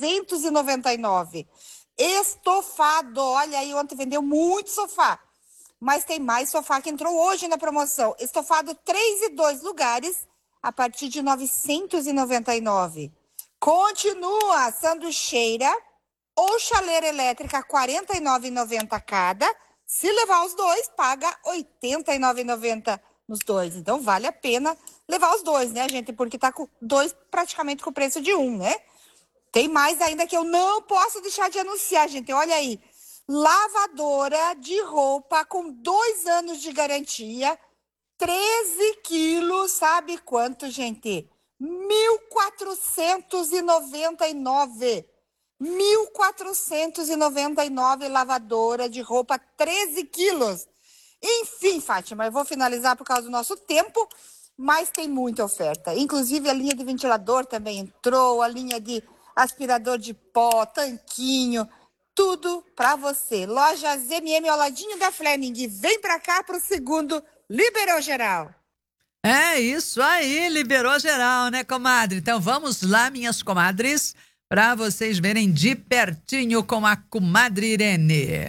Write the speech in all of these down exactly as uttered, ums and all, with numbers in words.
trezentos e noventa e nove. Estofado, olha aí, ontem vendeu muito sofá. Mas tem mais sofá que entrou hoje na promoção. Estofado três e dois lugares a partir de novecentos e noventa e nove. Continua sanduicheira ou chaleira elétrica quarenta e nove reais e noventa centavos cada. Se levar os dois, paga oitenta e nove reais e noventa centavos nos dois. Então vale a pena levar os dois, né, gente? Porque tá com dois praticamente com o preço de um, né? Tem mais ainda que eu não posso deixar de anunciar, gente. Olha aí. Lavadora de roupa com dois anos de garantia. treze quilos, sabe quanto, gente? mil quatrocentos e noventa e nove. mil quatrocentos e noventa e nove lavadora de roupa, treze quilos. Enfim, Fátima, eu vou finalizar por causa do nosso tempo, mas tem muita oferta. Inclusive a linha de ventilador também entrou, a linha de aspirador de pó, tanquinho, tudo para você. Lojas M M ao ladinho da Fleming. Vem para cá pro segundo Liberou Geral. É isso aí, liberou geral, né, comadre? Então vamos lá, minhas comadres, para vocês verem de pertinho com a comadre Irene.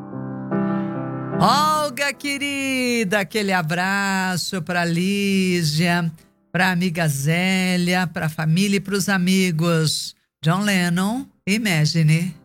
Olga, querida, aquele abraço para Lígia, para amiga Zélia, para a família e para os amigos. John Lennon, Imagine.